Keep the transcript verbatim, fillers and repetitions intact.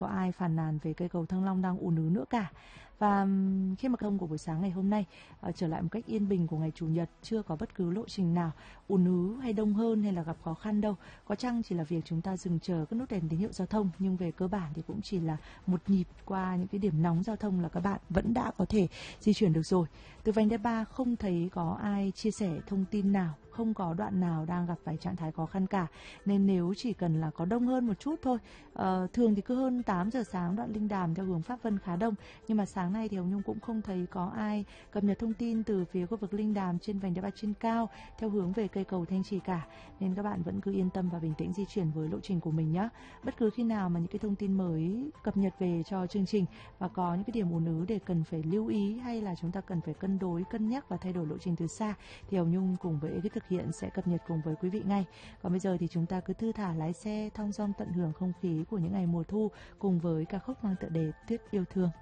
có ai phàn nàn về cây cầu Thăng Long đang ùn ứ nữa cả. Và khi mà thông của buổi sáng ngày hôm nay uh, trở lại một cách yên bình của ngày Chủ nhật, chưa có bất cứ lộ trình nào ùn ứ hay đông hơn hay là gặp khó khăn đâu. Có chăng chỉ là việc chúng ta dừng chờ các nút đèn tín hiệu giao thông, nhưng về cơ bản thì cũng chỉ là một nhịp qua những cái điểm nóng giao thông là các bạn vẫn đã có thể di chuyển được rồi. Từ vành đai ba không thấy có ai chia sẻ thông tin nào, không có đoạn nào đang gặp phải trạng thái khó khăn cả. Nên nếu chỉ cần là có đông hơn một chút thôi, uh, thường thì cứ hơn tám giờ sáng đoạn Linh Đàm theo hướng Pháp Vân khá đông, nhưng mà sáng nay thì Hồng Nhung cũng không thấy có ai cập nhật thông tin từ phía khu vực Linh Đàm trên vành đai ba trên cao theo hướng về cây cầu Thanh Trì cả. Nên các bạn vẫn cứ yên tâm và bình tĩnh di chuyển với lộ trình của mình nhé. Bất cứ khi nào mà những cái thông tin mới cập nhật về cho chương trình và có những cái điểm ùn ứ để cần phải lưu ý hay là chúng ta cần phải cân đối, cân nhắc và thay đổi lộ trình từ xa thì Hồng Nhung cùng với ekip thực hiện sẽ cập nhật cùng với quý vị ngay. Còn bây giờ thì chúng ta cứ thư thả lái xe thong dong tận hưởng không khí của những ngày mùa thu cùng với ca khúc mang tựa đề Tuyết Yêu Thương.